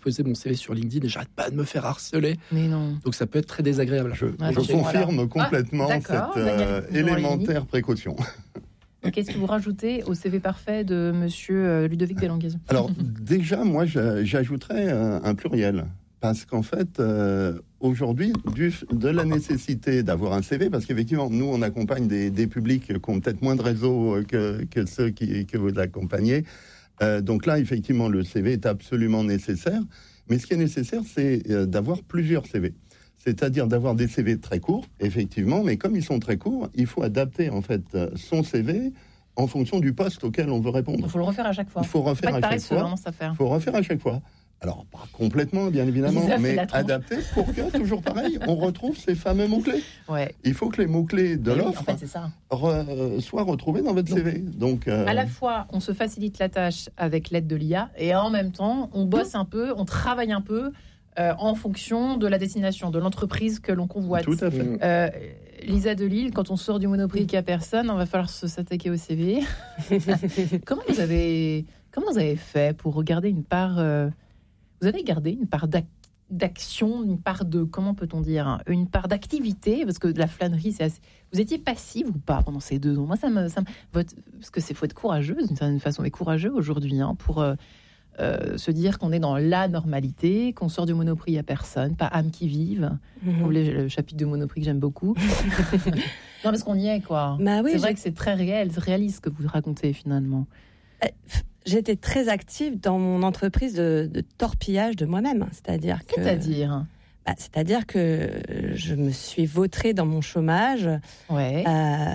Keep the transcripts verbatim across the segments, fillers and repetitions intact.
exposer mon C V sur LinkedIn et j'arrête pas de me faire harceler. Mais non. Donc ça peut être très désagréable. Je, Ah, je confirme voilà. complètement ah, cette euh, élémentaire précaution. Et qu'est-ce que vous rajoutez au C V parfait de monsieur Ludovic Belenguez ? Alors, déjà, moi, j'ajouterais un, un pluriel. Parce qu'en fait, euh, aujourd'hui, du, de la nécessité d'avoir un C V, parce qu'effectivement, nous, on accompagne des, des publics qui ont peut-être moins de réseau que, que ceux qui, que vous accompagnez. Euh, donc là, effectivement, le C V est absolument nécessaire. Mais ce qui est nécessaire, c'est euh, d'avoir plusieurs C V. C'est-à-dire d'avoir des C V très courts, effectivement, mais comme ils sont très courts, il faut adapter en fait son C V en fonction du poste auquel on veut répondre. Il faut le refaire à chaque fois. Il faut refaire pas à chaque fois. Il faut refaire à chaque fois. Alors, pas complètement, bien évidemment, Lisa mais adapté pour que, toujours pareil, on retrouve ces fameux mots-clés. Ouais. Il faut que les mots-clés de oui, l'offre en fait, c'est ça. Re, soient retrouvés dans votre Donc, C V. Donc, euh... à la fois, on se facilite la tâche avec l'aide de l'I A, et en même temps, on bosse un peu, on travaille un peu euh, en fonction de la destination, de l'entreprise que l'on convoite. Tout à fait. Euh, Lisa Delisle, quand on sort du Monoprix qui a personne, on va falloir se s'attaquer au C V. comment vous avez, comment vous avez fait pour regarder une part euh, Vous avez gardé une part d'action, une part de, comment peut-on dire, une part d'activité, parce que la flânerie, c'est assez... Vous étiez passive ou pas pendant ces deux ans ? Moi, ça me, ça me... Votre... parce que c'est faut être courageuse d'une certaine façon, mais courageux aujourd'hui hein, pour euh, euh, se dire qu'on est dans la normalité, qu'on sort du Monoprix à personne, pas âme qui vive. Mm-hmm. Vous voulez le chapitre de Monoprix que j'aime beaucoup. Non, parce qu'on y est, quoi. Bah oui, c'est vrai j'ai... que c'est très réel, c'est réaliste ce que vous racontez finalement. Euh, J'étais très active dans mon entreprise de, de torpillage de moi-même. C'est-à-dire que... C'est-à-dire bah, C'est-à-dire que je me suis vautrée dans mon chômage ouais.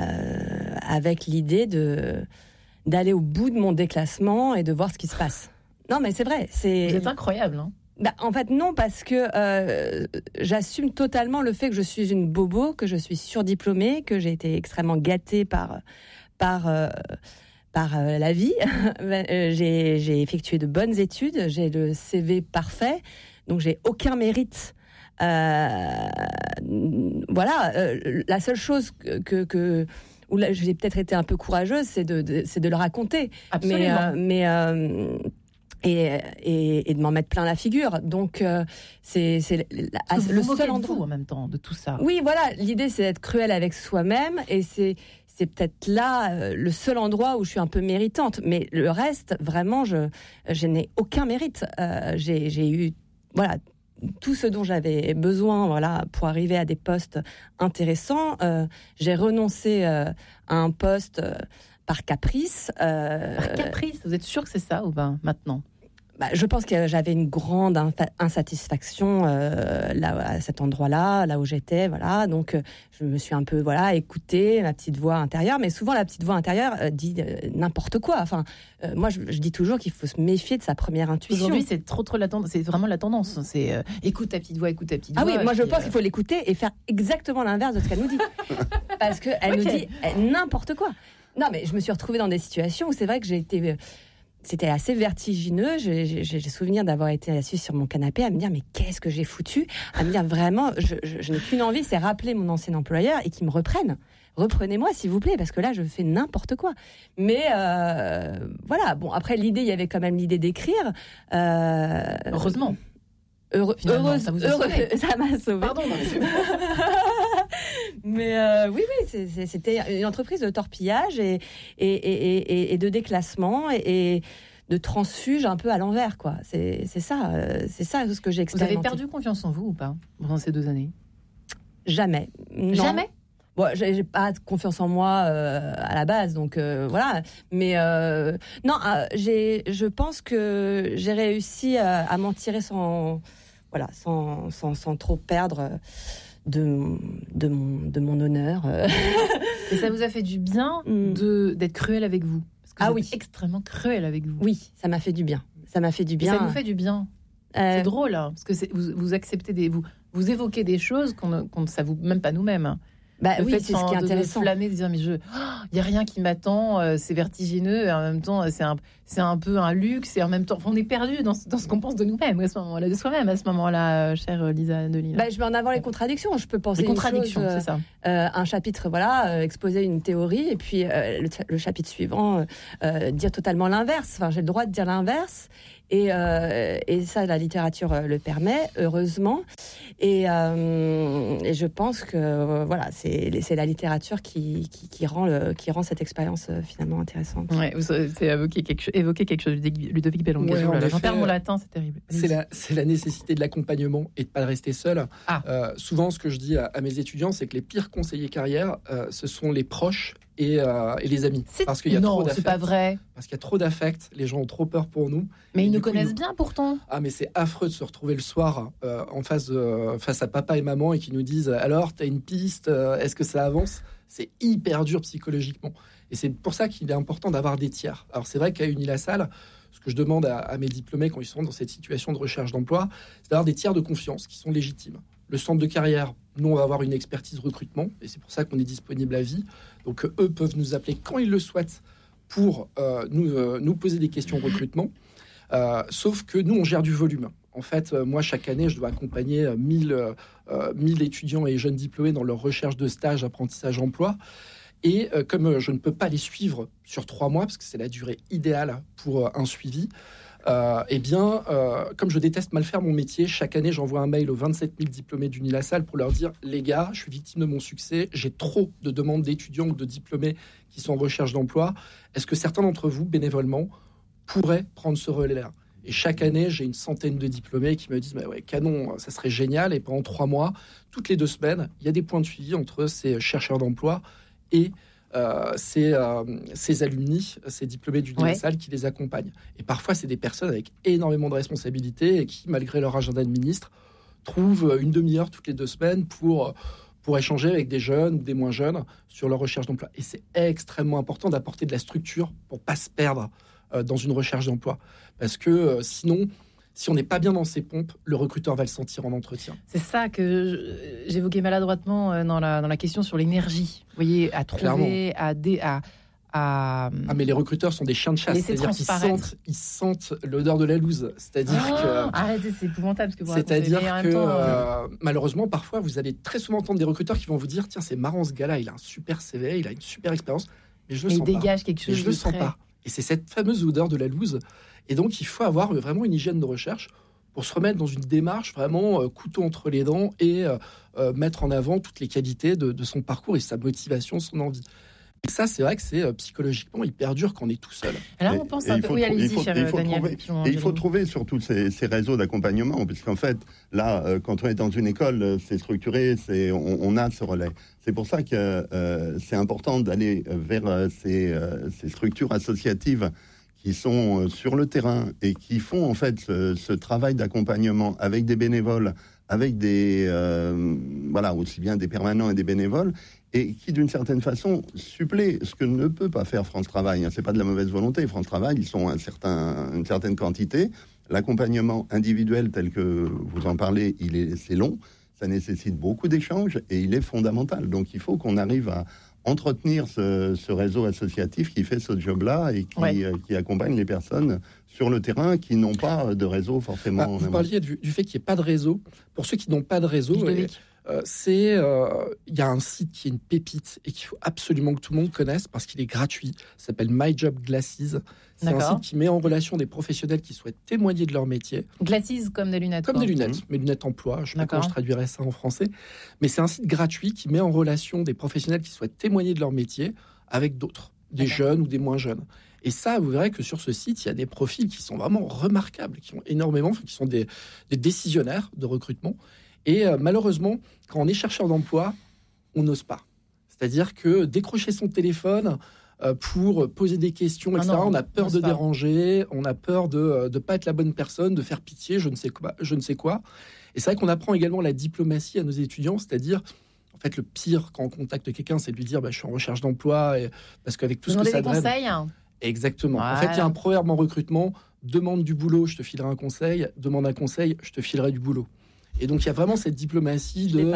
euh, avec l'idée de, d'aller au bout de mon déclassement et de voir ce qui se passe. Non, mais c'est vrai. C'est... Vous êtes incroyable, hein. Bah, en fait, non, parce que euh, j'assume totalement le fait que je suis une bobo, que je suis surdiplômée, que j'ai été extrêmement gâtée par... par euh, par euh, la vie. j'ai, j'ai effectué de bonnes études, j'ai le C V parfait, donc j'ai aucun mérite. Euh, voilà, euh, la seule chose que, que, que où là, j'ai peut-être été un peu courageuse, c'est de, de, c'est de le raconter. Absolument. Mais, euh, mais euh, et, et, et de m'en mettre plein la figure. Donc, euh, c'est, c'est la, vous le vous seul endroit. Vous, en même temps, de tout ça. Oui, voilà, l'idée, c'est d'être cruel avec soi-même, et c'est c'est peut-être là euh, le seul endroit où je suis un peu méritante. Mais le reste, vraiment, je, je n'ai aucun mérite. Euh, j'ai, j'ai eu voilà, tout ce dont j'avais besoin voilà, pour arriver à des postes intéressants. Euh, j'ai renoncé euh, à un poste euh, par caprice. Euh, par caprice ? Vous êtes sûr que c'est ça ou pas, maintenant ? Bah, je pense que j'avais une grande infa- insatisfaction euh, là à cet endroit-là, là où j'étais, voilà. Donc euh, je me suis un peu voilà écoutée ma petite voix intérieure, mais souvent la petite voix intérieure euh, dit euh, n'importe quoi. Enfin, euh, moi je, je dis toujours qu'il faut se méfier de sa première intuition. Aujourd'hui, c'est trop trop la tendance, c'est vraiment la tendance. C'est euh, écoute ta petite voix, écoute ta petite ah voix. Ah oui, moi je puis, pense euh... qu'il faut l'écouter et faire exactement l'inverse de ce qu'elle nous dit, parce que elle okay. nous dit elle, n'importe quoi. Non, mais je me suis retrouvée dans des situations où c'est vrai que j'ai été euh, C'était assez vertigineux. J'ai, j'ai, j'ai souvenir d'avoir été assise sur mon canapé à me dire mais qu'est-ce que j'ai foutu ? À me dire vraiment, je, je, je n'ai qu'une envie, c'est rappeler mon ancien employeur et qu'il me reprenne. Reprenez-moi s'il vous plaît, parce que là je fais n'importe quoi. Mais euh, voilà. Bon, après l'idée, il y avait quand même l'idée d'écrire. Euh, Heureusement. Heureux, heureuse, ça vous a heureux, sauvé. Ça m'a sauvé. Pardon. Non, mais, mais euh, oui, oui, c'est, c'est, c'était une entreprise de torpillage et, et, et, et, et de déclassement et, et de transfuge un peu à l'envers, quoi. C'est, c'est ça, c'est ça ce que j'ai expérimenté. Vous avez perdu confiance en vous ou pas pendant ces deux années ? Jamais. Non. Jamais ? Bon, j'ai, j'ai pas confiance en moi euh, à la base, donc euh, voilà. Mais euh, non, euh, j'ai, je pense que j'ai réussi à, à m'en tirer sans, voilà, sans, sans, sans trop perdre de, de mon, de mon honneur. Et ça vous a fait du bien de d'être cruel avec vous ? Parce que ah vous oui, êtes extrêmement cruel avec vous. Oui, ça m'a fait du bien. Ça m'a fait du bien. Et ça vous fait du bien. Euh... C'est drôle, hein, parce que c'est, vous, vous acceptez des, vous, vous évoquez des choses qu'on ne, qu'on ne s'avoue même pas nous-mêmes. Bah le oui, fait c'est ce qui est intéressant. De flâner, de dire mais je, il oh, y a rien qui m'attend, euh, c'est vertigineux, et en même temps c'est un, c'est un peu un luxe, et en même temps on est perdu dans, dans ce qu'on pense de nous-mêmes à ce moment-là, de soi-même à ce moment-là, euh, chère Lisa Delisle. Bah, je mets en avant les contradictions. Je peux penser les contradictions, une chose, c'est ça. Euh, un chapitre, voilà, euh, exposer une théorie, et puis euh, le, le chapitre suivant, euh, euh, dire totalement l'inverse. Enfin, j'ai le droit de dire l'inverse. Et, euh, et ça, la littérature euh, le permet, heureusement. Et, euh, et je pense que euh, voilà, c'est, c'est la littérature qui, qui, qui, rend le, qui rend cette expérience euh, finalement intéressante. Ouais, vous avez évoqué quelque, cho- évoqué quelque chose, Ludovic Bellonguez. Ouais, Oh là en là, j'en effet, perds mon latin, c'est terrible. C'est la, c'est la nécessité de l'accompagnement et de ne pas rester seul. Ah. Euh, souvent, ce que je dis à, à mes étudiants, c'est que les pires conseillers carrière, euh, ce sont les proches et, euh, et les amis. C'est... Parce qu'il y a non, trop c'est d'affect. pas vrai. Parce qu'il y a trop d'affect, les gens ont trop peur pour nous. Mais Et ils du nous coup, connaissent ils- bien pourtant. Ah, mais c'est affreux de se retrouver le soir euh, en face, de- face à papa et maman et qui nous disent alors, t'as une piste, euh, est-ce que ça avance? C'est hyper dur psychologiquement. Et c'est pour ça qu'il est important d'avoir des tiers. Alors, c'est vrai qu'à Unilassal, ce que je demande à, à mes diplômés quand ils sont dans cette situation de recherche d'emploi, c'est d'avoir des tiers de confiance qui sont légitimes. Le centre de carrière, nous, on va avoir une expertise recrutement et c'est pour ça qu'on est disponible à vie. Donc, euh, eux peuvent nous appeler quand ils le souhaitent pour euh, nous, euh, nous poser des questions recrutement. Euh, sauf que nous, on gère du volume. En fait, euh, moi, chaque année, je dois accompagner euh, mille, euh, mille étudiants et jeunes diplômés dans leur recherche de stage, apprentissage, emploi. Et euh, comme euh, je ne peux pas les suivre sur trois mois, parce que c'est la durée idéale pour euh, un suivi, euh, eh bien, euh, comme je déteste mal faire mon métier, chaque année, j'envoie un mail aux vingt-sept mille diplômés d'Unilassal pour leur dire « Les gars, je suis victime de mon succès, j'ai trop de demandes d'étudiants ou de diplômés qui sont en recherche d'emploi. Est-ce que certains d'entre vous, bénévolement, pourraient prendre ce relais-là ?» Et chaque année, j'ai une centaine de diplômés qui me disent bah ouais, canon, ça serait génial. Et pendant trois mois, toutes les deux semaines, il y a des points de suivi entre ces chercheurs d'emploi et euh, ces, euh, ces alumni, ces diplômés d'Unilassal ouais. qui les accompagnent. Et parfois, c'est des personnes avec énormément de responsabilités et qui, malgré leur agenda de ministre, trouvent une demi-heure toutes les deux semaines pour, pour échanger avec des jeunes ou des moins jeunes sur leur recherche d'emploi. Et c'est extrêmement important d'apporter de la structure pour ne pas se perdre dans une recherche d'emploi. Parce que euh, sinon, si on n'est pas bien dans ses pompes, le recruteur va le sentir en entretien. C'est ça que je, j'évoquais maladroitement dans la, dans la question sur l'énergie. Vous voyez, à trouver, à, dé, à, à... Ah, mais les recruteurs sont des chiens de chasse. Laisser C'est-à-dire qu'ils sentent, ils sentent l'odeur de la loose. C'est-à-dire oh, que... Arrêtez, c'est épouvantable ce que vous C'est-à-dire racontez. que, temps, euh, malheureusement, parfois, vous allez très souvent entendre des recruteurs qui vont vous dire « Tiens, c'est marrant ce gars-là, il a un super C V, il a une super expérience, mais je le mais sens il pas. » dégage quelque chose mais je de le sens très... pas. Et c'est cette fameuse odeur de la loose. Et donc, il faut avoir vraiment une hygiène de recherche pour se remettre dans une démarche vraiment euh, couteau entre les dents et euh, euh, mettre en avant toutes les qualités de, de son parcours et sa motivation, son envie. Et ça, c'est vrai que c'est euh, psychologiquement hyper dur quand on est tout seul. Alors, on pense un peu... Oui, allez-y, cher Daniel. Trouver, et il faut trouver surtout ces, ces réseaux d'accompagnement, puisqu'en fait, là, euh, quand on est dans une école, c'est structuré, c'est, on, on a ce relais. C'est pour ça que euh, c'est important d'aller vers euh, ces, euh, ces structures associatives qui sont sur le terrain et qui font en fait ce, ce travail d'accompagnement avec des bénévoles, avec des euh, voilà aussi bien des permanents et des bénévoles, et qui d'une certaine façon suppléent ce que ne peut pas faire France Travail. C'est pas de la mauvaise volonté. France Travail, ils sont un certain, une certaine quantité. L'accompagnement individuel tel que vous en parlez, il est c'est long, ça nécessite beaucoup d'échanges et il est fondamental. Donc il faut qu'on arrive à entretenir ce, ce réseau associatif qui fait ce job-là et qui, ouais. euh, qui accompagne les personnes sur le terrain qui n'ont pas de réseau forcément. Bah, vous parliez du, du fait qu'il n'y ait pas de réseau. Pour ceux qui n'ont pas de réseau, euh, euh, c'est il euh, y a un site qui est une pépite et qu'il faut absolument que tout le monde connaisse parce qu'il est gratuit. Ça s'appelle My Job Glasses. C'est D'accord. un site qui met en relation des professionnels qui souhaitent témoigner de leur métier. Glasses comme des lunettes. Comme quoi. des lunettes, mmh. mais lunettes emploi. Je ne sais D'accord. pas comment je traduirais ça en français. Mais c'est un site gratuit qui met en relation des professionnels qui souhaitent témoigner de leur métier avec d'autres, des D'accord. jeunes ou des moins jeunes. Et ça, vous verrez que sur ce site, il y a des profils qui sont vraiment remarquables, qui ont énormément, qui sont des, des décisionnaires de recrutement. Et euh, malheureusement, quand on est chercheur d'emploi, on n'ose pas. C'est-à-dire que décrocher son téléphone euh, pour poser des questions, et cetera, ah non, on a peur de pas. déranger, on a peur de ne pas être la bonne personne, de faire pitié, je ne sais quoi. Je ne sais quoi. Et c'est vrai qu'on apprend également la diplomatie à nos étudiants, c'est-à-dire... En fait, le pire quand on contacte quelqu'un, c'est de lui dire bah, « je suis en recherche d'emploi », et... parce qu'avec tout Vous ce que ça draine... des conseils. Exactement. Voilà. En fait, il y a un proverbe en recrutement, demande du boulot, je te filerai un conseil, demande un conseil, je te filerai du boulot. Et donc, il y a vraiment cette diplomatie de...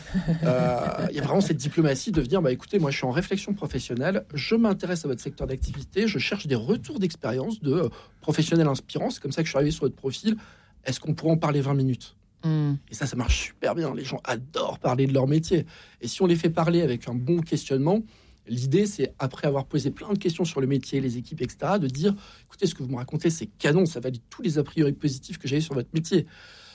euh, il y a vraiment cette diplomatie de dire, bah, écoutez, moi, je suis en réflexion professionnelle, je m'intéresse à votre secteur d'activité, je cherche des retours d'expérience de euh, professionnels inspirants. C'est comme ça que je suis arrivé sur votre profil. Est-ce qu'on pourrait en parler vingt minutes ? Mmh. Et ça, ça marche super bien. Les gens adorent parler de leur métier. Et si on les fait parler avec un bon questionnement, L'idée, c'est, après avoir posé plein de questions sur le métier, les équipes, et cetera, de dire, écoutez, ce que vous me racontez, c'est canon, ça valide tous les a priori positifs que j'avais sur votre métier.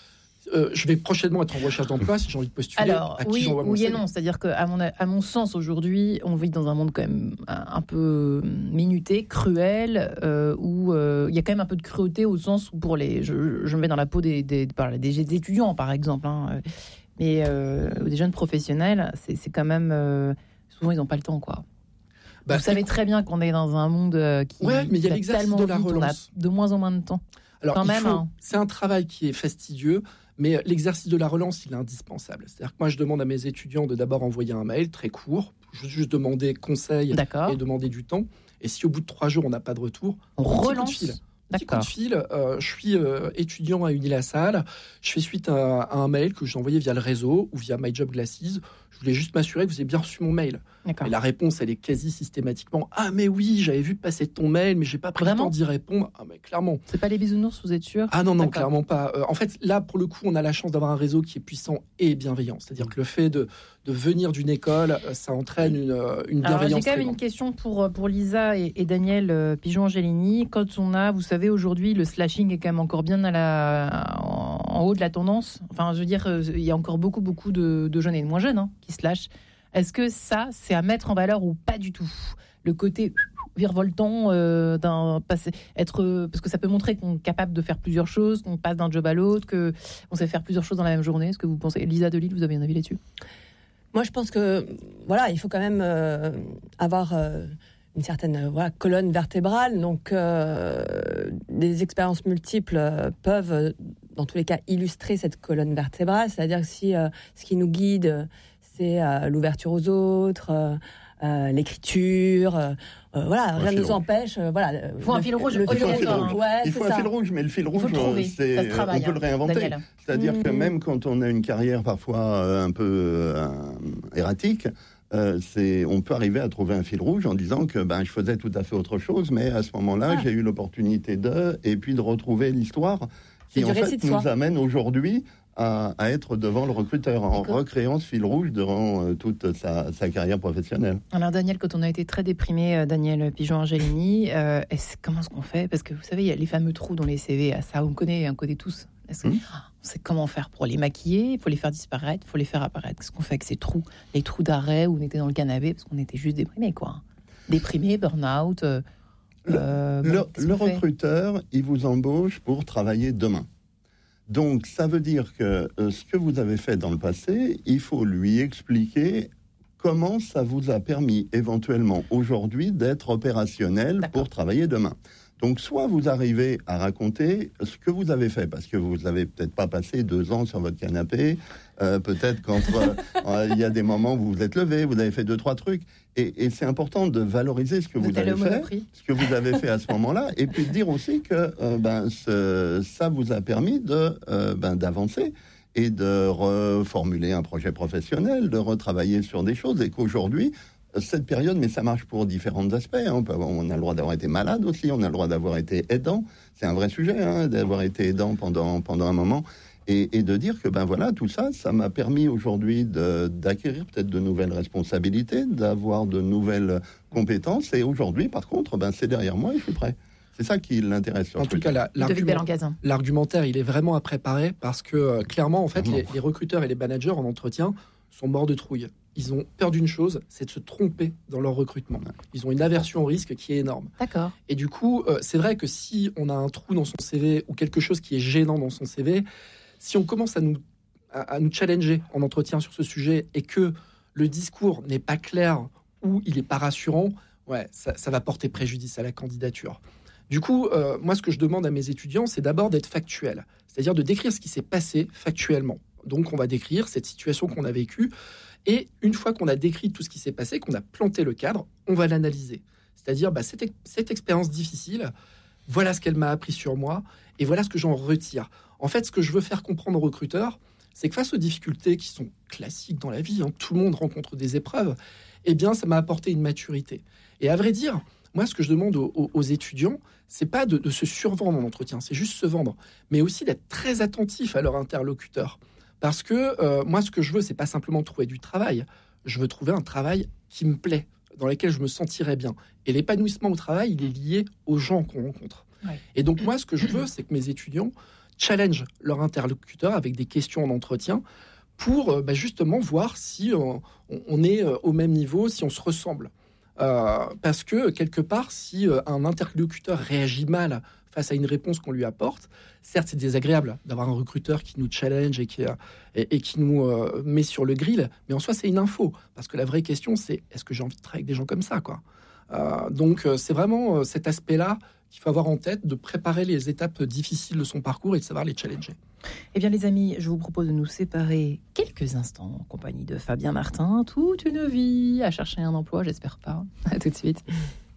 Euh, je vais prochainement être en recherche d'emploi si j'ai envie de postuler. Alors, à qui oui, j'envoie mon oui et C V. non. C'est-à-dire qu'à mon, à mon sens, aujourd'hui, on vit dans un monde quand même un, un peu minuté, cruel, euh, où euh, il y a quand même un peu de cruauté au sens où pour les... Je, je me mets dans la peau des, des, des, des étudiants, par exemple, hein, mais euh, des jeunes professionnels, c'est, c'est quand même... Euh, souvent, ils n'ont pas le temps, quoi. Bah, Vous savez très bien qu'on est dans un monde qui, ouais, mais il y a qui l'exercice de la vite, relance. On a de moins en moins de temps. Alors, quand il même, faut, hein. C'est un travail qui est fastidieux, mais l'exercice de la relance, il est indispensable. C'est-à-dire que moi, je demande à mes étudiants de d'abord envoyer un mail très court, juste demander conseil D'accord. et demander du temps. Et si au bout de trois jours, on n'a pas de retour, on petit relance. Coup de fil. Petit coup de fil, euh, je suis euh, étudiant à Uni-la-Salle, je fais suite à, à un mail que j'ai envoyé via le réseau ou via My Job Glasses. Je voulais juste m'assurer que vous avez bien reçu mon mail. D'accord. Et la réponse, elle est quasi systématiquement « Ah, mais oui, j'avais vu passer ton mail, mais j'ai pas pris Vraiment le temps d'y répondre. » Ah, mais clairement. C'est pas les bisounours, vous êtes sûr? Ah non, non, D'accord. clairement pas. Euh, en fait, là, pour le coup, on a la chance d'avoir un réseau qui est puissant et bienveillant. C'est-à-dire que le fait de, de venir d'une école, ça entraîne une, une bienveillance. Alors, j'ai quand très même une grande. question pour, pour Lisa et, et Daniel euh, Pigeon-Angelini. Quand on a, vous savez, aujourd'hui, le slashing est quand même encore bien à la, en, en haut de la tendance. Enfin, je veux dire, euh, il y a encore beaucoup, beaucoup de, de jeunes et de moins jeunes hein, qui slashent. Est-ce que ça, c'est à mettre en valeur ou pas du tout? Le côté virevoltant euh, d'un passé, être, parce que ça peut montrer qu'on est capable de faire plusieurs choses, qu'on passe d'un job à l'autre, qu'on sait faire plusieurs choses dans la même journée. Est-ce que vous pensez, Lisa Delisle, vous avez un avis là-dessus? Moi, je pense que voilà, il faut quand même euh, avoir euh, une certaine euh, voilà, colonne vertébrale. Donc, euh, des expériences multiples euh, peuvent, euh, dans tous les cas, illustrer cette colonne vertébrale. C'est-à-dire que si euh, ce qui nous guide, c'est euh, l'ouverture aux autres, euh, euh, l'écriture, euh, euh, voilà, rien ne nous empêche. Euh, voilà, il faut un fil rouge. Le il faut un fil rouge. Ouais, il faut un fil rouge, mais le fil rouge, trouver. c'est, ça se travaille, on peut hein, le réinventer. Daniel. C'est-à-dire mmh. que même quand on a une carrière parfois euh, un peu euh, erratique, euh, c'est, on peut arriver à trouver un fil rouge en disant que ben, je faisais tout à fait autre chose, mais à ce moment-là, Ah. j'ai eu l'opportunité de, et puis de retrouver l'histoire qui en fait nous amène aujourd'hui à, à être devant le recruteur, en D'accord. recréant ce fil rouge durant euh, toute sa, sa carrière professionnelle. Alors Daniel, quand on a été très déprimé, euh, Daniel Pigeon-Angelini, euh, est-ce, comment est-ce qu'on fait? Parce que vous savez, il y a les fameux trous dans les C V, ça on connaît, on connaît tous. Est-ce que, Mmh. oh, on sait comment faire pour les maquiller, il faut les faire disparaître, il faut les faire apparaître. Qu'est-ce qu'on fait avec ces trous? Les trous d'arrêt où on était dans le canapé, parce qu'on était juste déprimé, quoi. Déprimé, burn-out. Euh, Le, euh, le, bon, le recruteur, il vous embauche pour travailler demain. Donc, ça veut dire que euh, ce que vous avez fait dans le passé, il faut lui expliquer comment ça vous a permis éventuellement aujourd'hui d'être opérationnel D'accord. pour travailler demain. Donc, soit vous arrivez à raconter ce que vous avez fait, parce que vous n'avez peut-être pas passé deux ans sur votre canapé, euh, peut-être qu'entre euh, il y a des moments où vous vous êtes levé, vous avez fait deux, trois trucs, et, et c'est important de valoriser ce que vous, vous avez fait, ce que vous avez fait à ce moment-là, et puis de dire aussi que euh, ben, ce, ça vous a permis de, euh, ben, d'avancer et de reformuler un projet professionnel, de retravailler sur des choses, et qu'aujourd'hui, cette période, mais ça marche pour différents aspects. Hein. On, peut avoir, on a le droit d'avoir été malade aussi, on a le droit d'avoir été aidant. C'est un vrai sujet, hein, d'avoir été aidant pendant, pendant un moment. Et, et de dire que, ben voilà, tout ça, ça m'a permis aujourd'hui de, d'acquérir peut-être de nouvelles responsabilités, d'avoir de nouvelles compétences. Et aujourd'hui, par contre, ben, c'est derrière moi et je suis prêt. C'est ça qui l'intéresse. En tout cas, la, l'argument, l'argumentaire, il est vraiment à préparer parce que, euh, clairement, en fait, les, les recruteurs et les managers en entretien sont morts de trouille. Ils ont peur d'une chose, c'est de se tromper dans leur recrutement. Ils ont une aversion au risque qui est énorme. D'accord. Et du coup, euh, c'est vrai que si on a un trou dans son C V ou quelque chose qui est gênant dans son C V, si on commence à nous, à, à nous challenger en entretien sur ce sujet et que le discours n'est pas clair ou il n'est pas rassurant, ouais, ça, ça va porter préjudice à la candidature. Du coup, euh, moi, ce que je demande à mes étudiants, c'est d'abord d'être factuel, c'est-à-dire de décrire ce qui s'est passé factuellement. Donc, on va décrire cette situation qu'on a vécue. Et une fois qu'on a décrit tout ce qui s'est passé, qu'on a planté le cadre, on va l'analyser. C'est-à-dire, bah, cette, cette expérience difficile, voilà ce qu'elle m'a appris sur moi, et voilà ce que j'en retire. En fait, ce que je veux faire comprendre aux recruteurs, c'est que face aux difficultés qui sont classiques dans la vie, hein, tout le monde rencontre des épreuves, eh bien, ça m'a apporté une maturité. Et à vrai dire, moi, ce que je demande aux, aux, aux étudiants, c'est pas de, de se survendre en entretien, c'est juste se vendre, mais aussi d'être très attentif à leur interlocuteur. Parce que euh, moi, ce que je veux, c'est pas simplement trouver du travail. Je veux trouver un travail qui me plaît dans laquelle je me sentirais bien. Et l'épanouissement au travail, il est lié aux gens qu'on rencontre. Ouais. Et donc moi, ce que je veux, c'est que mes étudiants challengent leur interlocuteur avec des questions en entretien pour bah, justement voir si on, on est au même niveau, si on se ressemble. Euh, parce que quelque part, si euh, un interlocuteur réagit mal face à une réponse qu'on lui apporte, certes c'est désagréable d'avoir un recruteur qui nous challenge et qui, euh, et, et qui nous euh, met sur le grill, mais en soi c'est une info, parce que la vraie question c'est est-ce que j'ai envie de travailler avec des gens comme ça, quoi. Euh, donc euh, c'est vraiment euh, cet aspect-là qu'il faut avoir en tête, de préparer les étapes difficiles de son parcours et de savoir les challenger. Eh bien les amis, je vous propose de nous séparer quelques instants en compagnie de Fabien Martin. Toute une vie à chercher un emploi, j'espère pas. À tout de suite.